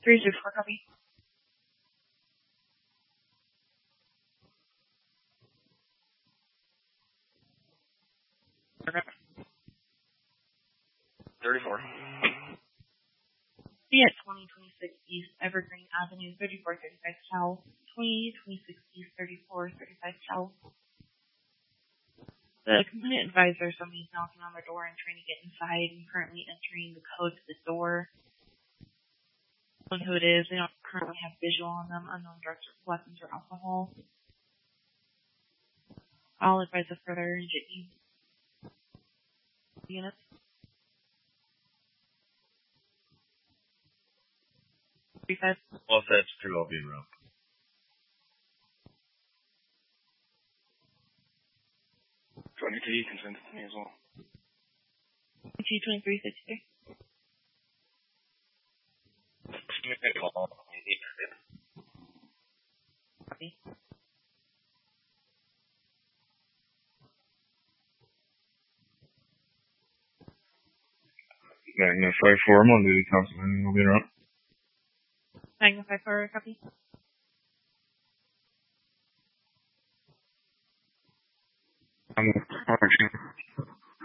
364 copy. Okay. 34. Be at 2026 East Evergreen Avenue, 3435 South. 2026 East 3435 South. The complainant advisor, somebody's knocking on their door and trying to get inside and currently entering the code to the door. Don't know who it is. They don't currently have visual on them, unknown drugs, weapons, or alcohol. I'll advise a further units. Well, if that's true, I'll be around. You can send it to me as well. 2363. Copy. 5-4, I'm on duty, Councilman. I'll be around. Magnify for copy. I'm actually